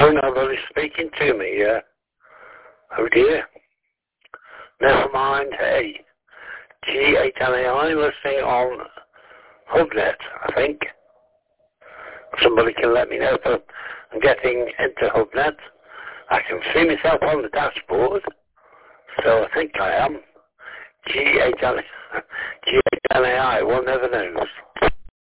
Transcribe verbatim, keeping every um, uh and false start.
Oh, nobody's speaking to me, yeah. Oh dear. Never mind, hey. G eight L A I listening on HubNet, I think. Somebody can let me know if I'm getting into HubNet. I can see myself on the dashboard, so I think I am. G eight L A I, one never knows.